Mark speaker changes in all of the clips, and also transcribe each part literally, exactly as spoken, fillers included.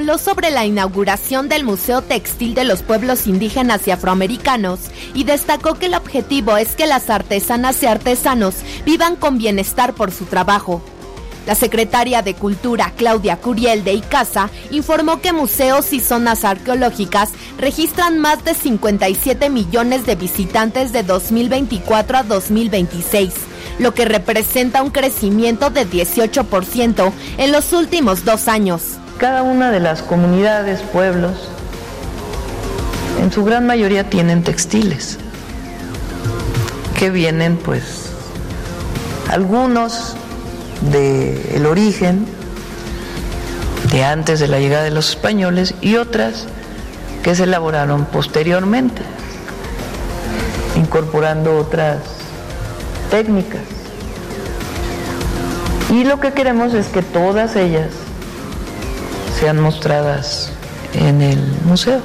Speaker 1: habló sobre la inauguración del Museo Textil de los Pueblos Indígenas y Afroamericanos y destacó que el objetivo es que las artesanas y artesanos vivan con bienestar por su trabajo. La secretaria de Cultura, Claudia Curiel de Icasa, informó que museos y zonas arqueológicas registran más de cincuenta y siete millones de visitantes de dos mil veinticuatro a dos mil veintiséis, lo que representa un crecimiento de dieciocho por ciento en los últimos dos años.
Speaker 2: Cada una de las comunidades, pueblos, en su gran mayoría tienen textiles, que vienen pues algunos del origen de antes de la llegada de los españoles y otras que se elaboraron posteriormente, incorporando otras técnicas. Y lo que queremos es que todas ellas sean mostradas en el museo.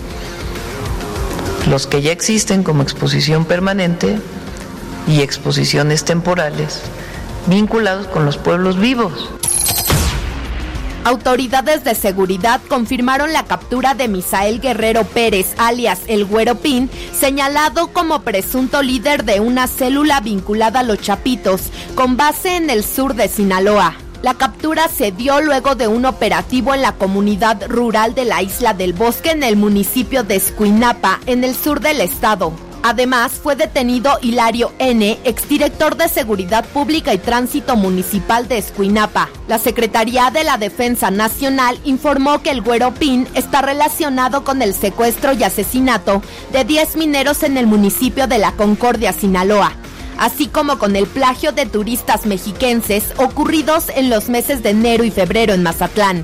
Speaker 2: Los que ya existen como exposición permanente y exposiciones temporales vinculados con los pueblos vivos.
Speaker 1: Autoridades de seguridad confirmaron la captura de Misael Guerrero Pérez, alias El Güero Pin, señalado como presunto líder de una célula vinculada a los Chapitos, con base en el sur de Sinaloa. La captura se dio luego de un operativo en la comunidad rural de la Isla del Bosque en el municipio de Escuinapa, en el sur del estado. Además, fue detenido Hilario N., exdirector de Seguridad Pública y Tránsito Municipal de Escuinapa. La Secretaría de la Defensa Nacional informó que el Güero Pin está relacionado con el secuestro y asesinato de diez mineros en el municipio de La Concordia, Sinaloa, así como con el plagio de turistas mexiquenses ocurridos en los meses de enero y febrero en Mazatlán.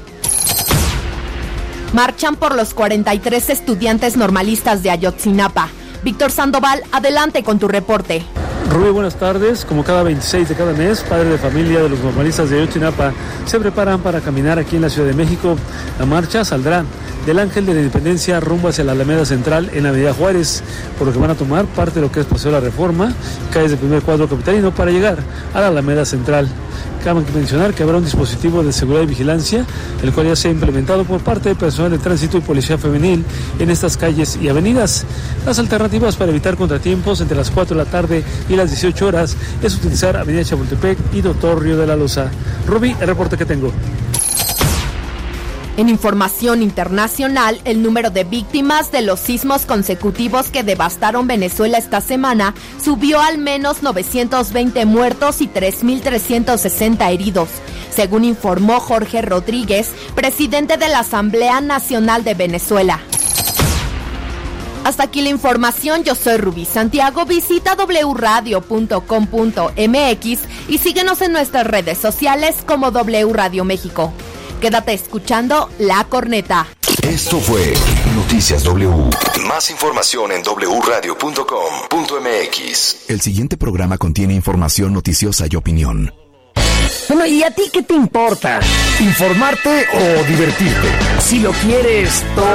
Speaker 1: Marchan por los cuarenta y tres estudiantes normalistas de Ayotzinapa. Víctor Sandoval, adelante con tu reporte.
Speaker 3: Rubí, buenas tardes. Como cada veintiséis de cada mes, padres de familia de los normalistas de Ayotzinapa se preparan para caminar aquí en la Ciudad de México. La marcha saldrá del Ángel de la Independencia rumbo hacia la Alameda Central en Avenida Juárez, por lo que van a tomar parte de lo que es Paseo de la Reforma, calles del primer cuadro capitalino para llegar a la Alameda Central. Cabe mencionar que habrá un dispositivo de seguridad y vigilancia, el cual ya se ha implementado por parte del personal de tránsito y policía femenil en estas calles y avenidas. Las alternativas para evitar contratiempos entre las cuatro de la tarde y las dieciocho horas es utilizar Avenida Chapultepec y Doctor Río de la Loza. Rubí, el reporte que tengo.
Speaker 1: En información internacional, el número de víctimas de los sismos consecutivos que devastaron Venezuela esta semana subió al menos novecientos veinte muertos y tres mil trescientos sesenta heridos, según informó Jorge Rodríguez, presidente de la Asamblea Nacional de Venezuela. Hasta aquí la información, yo soy Rubí Santiago, visita doble u radio punto com punto eme equis y síguenos en nuestras redes sociales como W Radio México. Quédate escuchando La Corneta.
Speaker 4: Esto fue Noticias W. Más información en doble u radio punto com punto eme equis. El siguiente programa contiene información noticiosa y opinión.
Speaker 5: Bueno, ¿y a ti qué te importa? ¿Informarte o divertirte? Si lo quieres todo,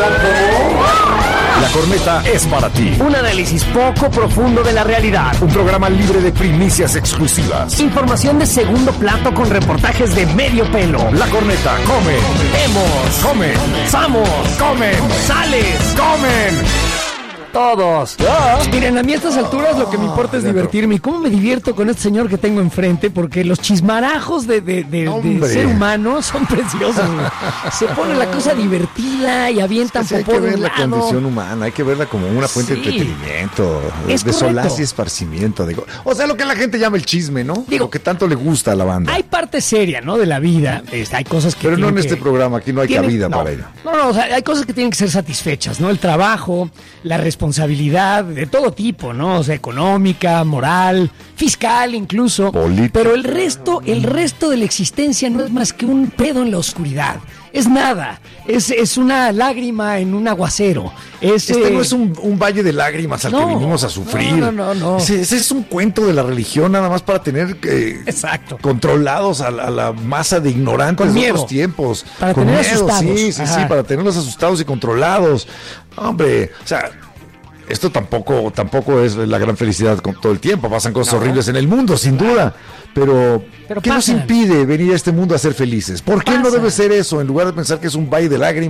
Speaker 6: La Corneta es para ti.
Speaker 5: Un análisis poco profundo de la realidad.
Speaker 6: Un programa libre de primicias exclusivas.
Speaker 5: Información de segundo plato con reportajes de medio pelo.
Speaker 6: La Corneta come.
Speaker 5: Vemos.
Speaker 6: Come.
Speaker 5: Vamos.
Speaker 6: Comen.
Speaker 5: Sales.
Speaker 6: Comen.
Speaker 5: Todos.
Speaker 6: ¿Ya?
Speaker 5: Miren, a mí a estas alturas lo que me importa es divertirme. ¿Y cómo me divierto con este señor que tengo enfrente? Porque los chismarajos de, de, de, de ser humano son preciosos. Se pone la cosa divertida y avientan
Speaker 7: es que sí,
Speaker 5: popó
Speaker 7: hay que
Speaker 5: de
Speaker 7: ver
Speaker 5: un
Speaker 7: la
Speaker 5: lado.
Speaker 7: condición humana, hay que verla como una fuente
Speaker 5: Sí.
Speaker 7: de entretenimiento, de,
Speaker 5: Es
Speaker 7: de
Speaker 5: correcto.
Speaker 7: solaz y esparcimiento. Digo, o sea, lo que la gente llama el chisme, ¿no?
Speaker 5: Digo,
Speaker 7: lo que tanto le gusta a la banda.
Speaker 5: Hay parte seria, ¿no? De la vida. Este, hay cosas que
Speaker 7: Pero no en
Speaker 5: tienen
Speaker 7: este
Speaker 5: que-
Speaker 7: programa, aquí no hay
Speaker 5: tienen-
Speaker 7: cabida
Speaker 5: no,
Speaker 7: para ello.
Speaker 5: No, no, o sea, hay cosas que tienen que ser satisfechas, ¿no? El trabajo, la responsabilidad de todo tipo, ¿no? O sea, económica, moral, fiscal incluso.
Speaker 7: Política.
Speaker 5: Pero el resto, el resto de la existencia no es más que un pedo en la oscuridad. Es nada. Es, es una lágrima en un aguacero. Es,
Speaker 7: Este
Speaker 5: eh,
Speaker 7: no es un, un valle de lágrimas al
Speaker 5: no,
Speaker 7: que vinimos a sufrir.
Speaker 5: no, no, no, no.
Speaker 7: Ese, ese es un cuento de la religión nada más para tener eh,
Speaker 5: Exacto.
Speaker 7: controlados a la, a la masa de ignorantes
Speaker 5: Con
Speaker 7: de
Speaker 5: miedo.
Speaker 7: otros tiempos.
Speaker 5: Para
Speaker 7: Con
Speaker 5: tener
Speaker 7: miedo,
Speaker 5: asustados.
Speaker 7: sí, sí, sí,
Speaker 5: Ajá.
Speaker 7: para tenerlos asustados y controlados. Hombre, o sea, esto tampoco, tampoco es la gran felicidad con todo el tiempo. Pasan cosas
Speaker 5: No.
Speaker 7: horribles en el mundo, sin duda. Pero,
Speaker 5: Pero
Speaker 7: ¿qué nos
Speaker 5: pasan.
Speaker 7: impide venir a este mundo a ser felices? ¿Por qué no
Speaker 5: Pasan.
Speaker 7: debe ser eso? En lugar de pensar que es un valle de lágrimas.